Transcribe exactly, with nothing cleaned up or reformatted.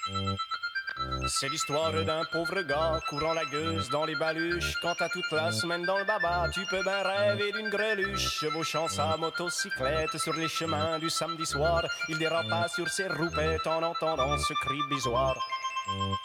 C'est l'histoire d'un pauvre gars courant la gueuse dans les baluches. Quand t'as toute la semaine dans le baba, tu peux ben rêver d'une greluche. Chevauchant sa motocyclette sur les chemins du samedi soir, il dérapa sur ses roupettes en entendant ce cri bisoire.